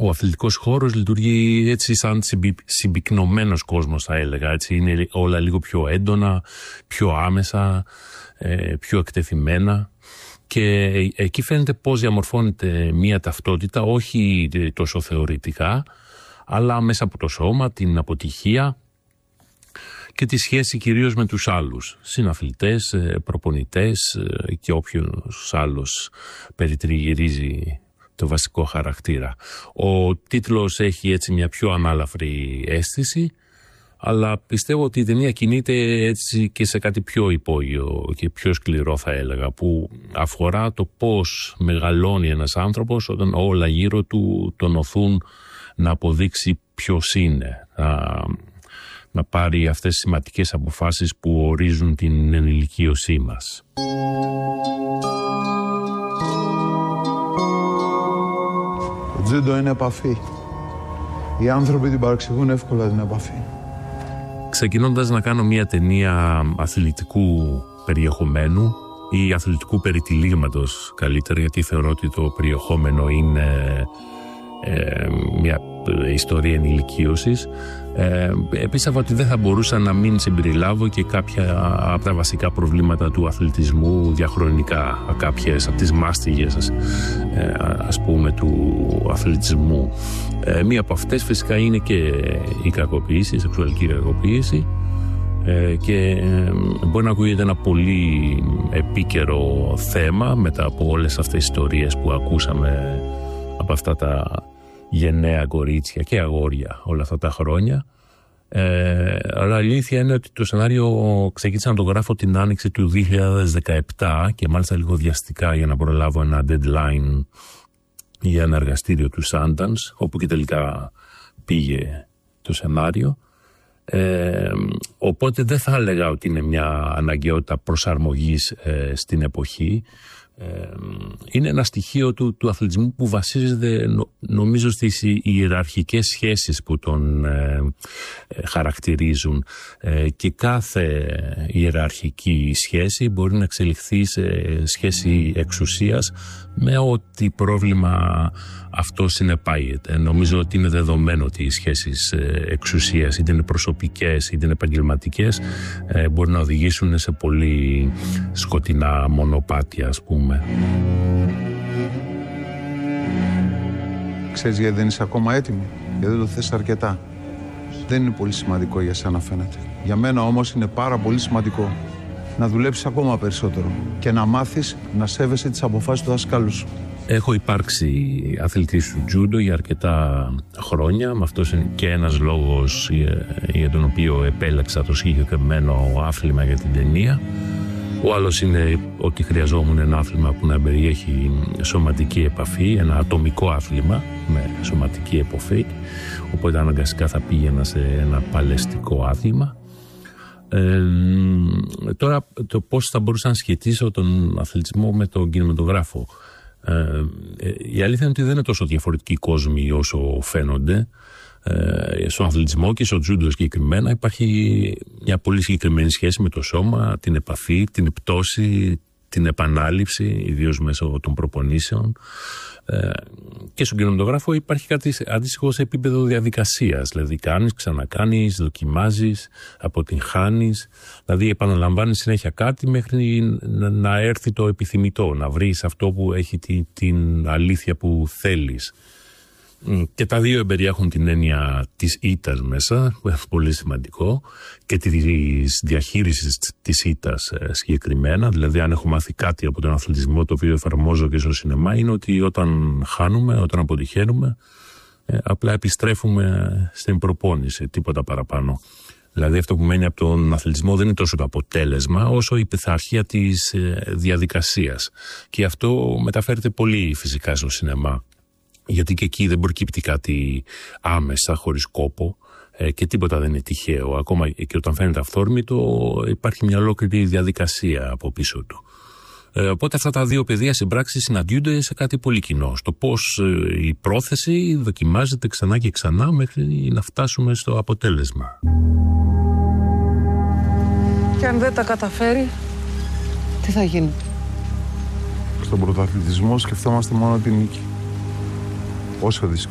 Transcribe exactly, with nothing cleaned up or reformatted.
ο αθλητικός χώρος λειτουργεί έτσι σαν συμπυκνωμένος κόσμος, θα έλεγα. Έτσι. Είναι όλα λίγο πιο έντονα, πιο άμεσα, πιο εκτεθειμένα. Και εκεί φαίνεται πώς διαμορφώνεται μία ταυτότητα, όχι τόσο θεωρητικά, αλλά μέσα από το σώμα, την αποτυχία και τη σχέση κυρίως με τους άλλους, συναθλητές, προπονητές και όποιος άλλος περιτριγυρίζει το βασικό χαρακτήρα. Ο τίτλος έχει έτσι μια πιο ανάλαφρη αίσθηση, αλλά πιστεύω ότι η ταινία κινείται έτσι και σε κάτι πιο υπόγειο και πιο σκληρό, θα έλεγα, που αφορά το πώς μεγαλώνει ένας άνθρωπος όταν όλα γύρω του τον οθούν να αποδείξει ποιος είναι, να, να πάρει αυτές τις σημαντικές αποφάσεις που ορίζουν την ενηλικίωσή μας. Το τζούντο είναι επαφή. Οι άνθρωποι την παρεξηγούν εύκολα την επαφή. Ξεκινώντας να κάνω μια ταινία αθλητικού περιεχομένου ή αθλητικού περιτυλίγματος καλύτερα, γιατί θεωρώ ότι το περιεχόμενο είναι ε, μια ιστορία ενηλικίωσης, ε, πίστευα ότι δεν θα μπορούσα να μην συμπεριλάβω και κάποια από τα βασικά προβλήματα του αθλητισμού διαχρονικά, κάποιες από τις μάστιγες ας, ε, ας πούμε του αθλητισμού. Ε, μία από αυτές φυσικά είναι και η κακοποίηση, η σεξουαλική κακοποίηση, ε, και ε, μπορεί να ακούγεται ένα πολύ επίκαιρο θέμα μετά από όλες αυτές τις ιστορίες που ακούσαμε από αυτά τα γενναία κορίτσια και αγόρια όλα αυτά τα χρόνια. Ε, αλλά η αλήθεια είναι ότι το σενάριο ξεκίνησα να το γράφω την άνοιξη του δύο χιλιάδες δεκαεπτά και μάλιστα λίγο βιαστικά για να προλάβω ένα deadline για ένα εργαστήριο του Sundance, όπου και τελικά πήγε το σενάριο. Ε, οπότε δεν θα έλεγα ότι είναι μια αναγκαιότητα προσαρμογής ε, στην εποχή. Ε, είναι ένα στοιχείο του, του αθλητισμού που βασίζεται νο, νομίζω στις ιεραρχικές σχέσεις που τον ε, ε, χαρακτηρίζουν, ε, και κάθε ιεραρχική σχέση μπορεί να εξελιχθεί σε σχέση εξουσίας με ό,τι πρόβλημα αυτό συνεπάγεται. Νομίζω ότι είναι δεδομένο ότι οι σχέσεις εξουσίας, είτε είναι προσωπικές είτε είναι επαγγελματικές, μπορεί να οδηγήσουν σε πολύ σκοτεινά μονοπάτια, ας πούμε. Ξέρεις γιατί δεν είσαι ακόμα έτοιμη? Γιατί δεν το θες αρκετά. Δεν είναι πολύ σημαντικό για σένα, φαίνεται. Για μένα όμως είναι πάρα πολύ σημαντικό να δουλέψεις ακόμα περισσότερο και να μάθεις να σέβεσαι τις αποφάσεις του δασκάλου σου. Έχω υπάρξει αθλητής του τζούντο για αρκετά χρόνια. Με αυτός είναι και ένας λόγος για τον οποίο επέλεξα το συγκεκριμένο άθλημα για την ταινία. Ο άλλος είναι ότι χρειαζόμουν ένα άθλημα που να περιέχει σωματική επαφή, ένα ατομικό άθλημα με σωματική επαφή. Οπότε αναγκαστικά θα πήγαινα σε ένα παλαιστικό άθλημα. Ε, τώρα το πώς θα μπορούσα να σχετίσω τον αθλητισμό με τον κινηματογράφο. Ε, η αλήθεια είναι ότι δεν είναι τόσο διαφορετικοί κόσμοι όσο φαίνονται. Ε, στον αθλητισμό και στο τζούντο συγκεκριμένα υπάρχει μια πολύ συγκεκριμένη σχέση με το σώμα, την επαφή, την πτώση, την επανάληψη, ιδίως μέσω των προπονήσεων. Ε, και στον κινηματογράφο υπάρχει κάτι αντίστοιχο σε επίπεδο διαδικασίας. Δηλαδή κάνεις, ξανακάνεις, δοκιμάζεις, αποτυγχάνεις. Δηλαδή επαναλαμβάνεις συνέχεια κάτι μέχρι να, να έρθει το επιθυμητό, να βρεις αυτό που έχει την, την αλήθεια που θέλεις. Και τα δύο εμπεριέχουν την έννοια της ήττας μέσα, που είναι πολύ σημαντικό, και της διαχείρισης της ήττας συγκεκριμένα. Δηλαδή, αν έχω μάθει κάτι από τον αθλητισμό, το οποίο εφαρμόζω και στο σινεμά, είναι ότι όταν χάνουμε, όταν αποτυχαίνουμε, ε, απλά επιστρέφουμε στην προπόνηση, τίποτα παραπάνω. Δηλαδή, αυτό που μένει από τον αθλητισμό δεν είναι τόσο το αποτέλεσμα, όσο η πειθαρχία της ε, διαδικασίας. Και αυτό μεταφέρεται πολύ φυσικά στο σινεμά. Γιατί και εκεί δεν προκύπτει κάτι άμεσα, χωρίς κόπο, ε, και τίποτα δεν είναι τυχαίο. Ακόμα και όταν φαίνεται αυθόρμητο, υπάρχει μια ολόκληρη διαδικασία από πίσω του. Ε, οπότε αυτά τα δύο πεδία συμπράξεις συναντιούνται σε κάτι πολύ κοινό. Στο πώς ε, η πρόθεση δοκιμάζεται ξανά και ξανά μέχρι να φτάσουμε στο αποτέλεσμα. Και αν δεν τα καταφέρει, τι θα γίνει? Στον πρωταθλητισμό σκεφτόμαστε μόνο την νίκη. Όσο δύσκολο